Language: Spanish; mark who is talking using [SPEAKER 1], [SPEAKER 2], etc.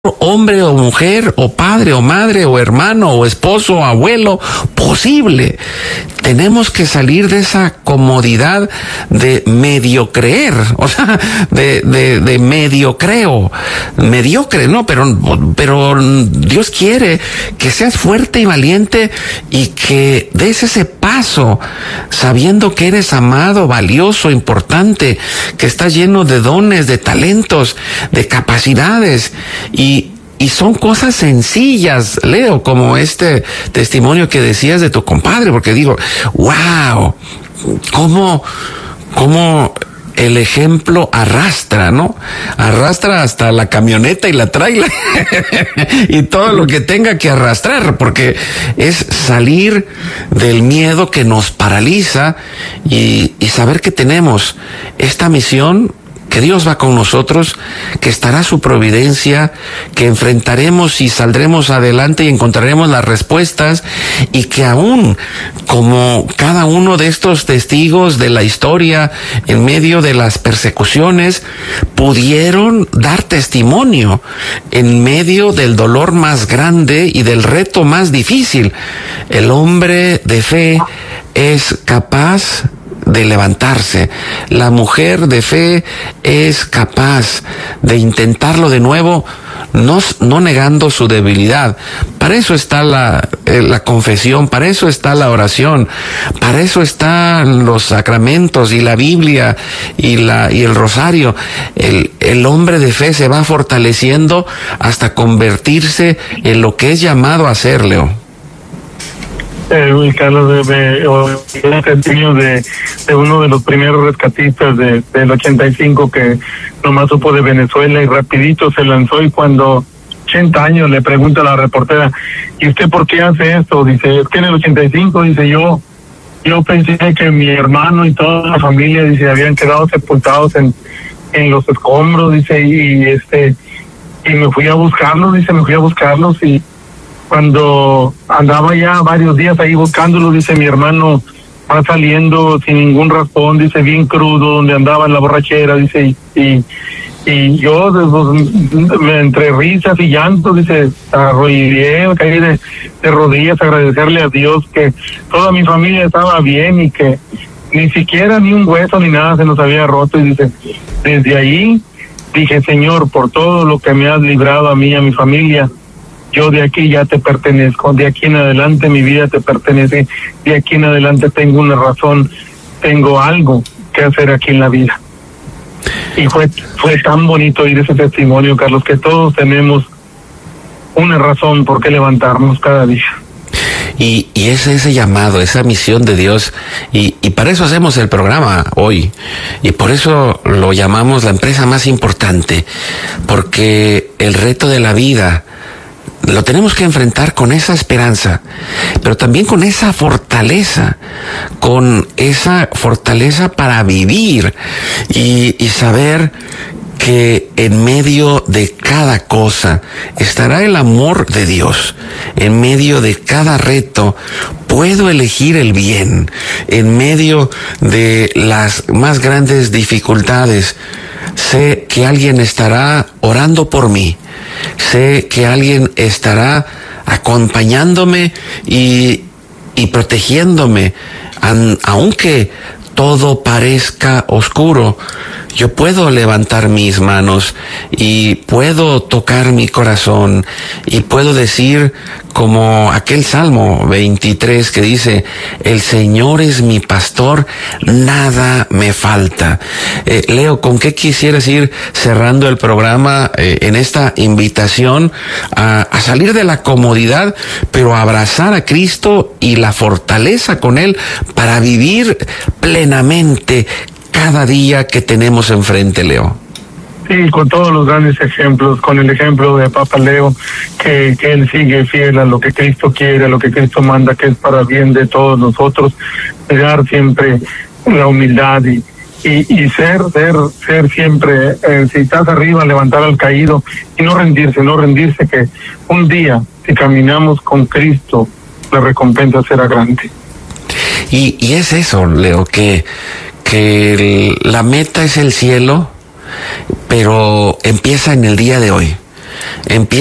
[SPEAKER 1] hombre o mujer, o padre o madre, o hermano, o esposo, o abuelo, posible. Tenemos que salir de esa comodidad de medio creer, o sea, de medio creo, mediocre, ¿no? Pero Dios quiere que seas fuerte y valiente y que des ese paso sabiendo que eres amado, valioso, importante, que estás lleno de dones, de talentos, de capacidades y son cosas sencillas, Leo, como este testimonio que decías de tu compadre, porque digo, wow, cómo el ejemplo arrastra, ¿no? Arrastra hasta la camioneta y la traila y todo lo que tenga que arrastrar, porque es salir del miedo que nos paraliza y saber que tenemos esta misión, que Dios va con nosotros, que estará su providencia, que enfrentaremos y saldremos adelante y encontraremos las respuestas, y que aún como cada uno de estos testigos de la historia en medio de las persecuciones pudieron dar testimonio en medio del dolor más grande y del reto más difícil. El hombre de fe es capaz de levantarse. La mujer de fe es capaz de intentarlo de nuevo, no negando su debilidad. Para eso está la confesión, para eso está la oración, para eso están los sacramentos y la Biblia y el rosario. El hombre de fe se va fortaleciendo hasta convertirse en lo que es llamado a ser, Leo.
[SPEAKER 2] Carlos, un testimonio de uno de los primeros rescatistas del 85 que nomás supo de Venezuela y rapidito se lanzó, y cuando 80 años le pregunta a la reportera, ¿y usted por qué hace esto? Dice, es que en el 85, dice, yo pensé que mi hermano y toda la familia, dice, habían quedado sepultados en los escombros, dice, y me fui a buscarlos, y cuando andaba ya varios días ahí buscándolo, dice, mi hermano va saliendo sin ningún raspón, dice, bien crudo, donde andaba en la borrachera, dice, y yo entre risas y llantos, dice, arrodillé, caí de rodillas a agradecerle a Dios que toda mi familia estaba bien y que ni siquiera ni un hueso ni nada se nos había roto. Y dice, desde ahí dije, Señor, por todo lo que me has librado a mí y a mi familia, yo de aquí ya te pertenezco, de aquí en adelante mi vida te pertenece, de aquí en adelante tengo una razón, tengo algo que hacer aquí en la vida. Y fue tan bonito oír ese testimonio, Carlos, que todos tenemos una razón por qué levantarnos cada día.
[SPEAKER 1] Y es ese llamado, esa misión de Dios, y para eso hacemos el programa hoy, y por eso lo llamamos la empresa más importante, porque el reto de la vida lo tenemos que enfrentar con esa esperanza, pero también con esa fortaleza para vivir y saber que en medio de cada cosa estará el amor de Dios. En medio de cada reto puedo elegir el bien. En medio de las más grandes dificultades sé que alguien estará orando por mí. Sé que alguien estará acompañándome y protegiéndome. Aunque todo parezca oscuro, yo puedo levantar mis manos y puedo tocar mi corazón y puedo decir como aquel Salmo 23 que dice, el Señor es mi pastor, nada me falta. Leo, ¿con qué quisieras ir cerrando el programa en esta invitación a salir de la comodidad, pero a abrazar a Cristo y la fortaleza con Él para vivir plenamente cada día que tenemos enfrente, Leo?
[SPEAKER 2] Sí, con todos los grandes ejemplos, con el ejemplo de Papa Leo, que él sigue fiel a lo que Cristo quiere, a lo que Cristo manda, que es para bien de todos nosotros, dar siempre la humildad y ser siempre, si estás arriba, levantar al caído y no rendirse, que un día, si caminamos con Cristo, la recompensa será grande.
[SPEAKER 1] Y es eso, Leo, que la meta es el cielo, pero empieza en el día de hoy. empieza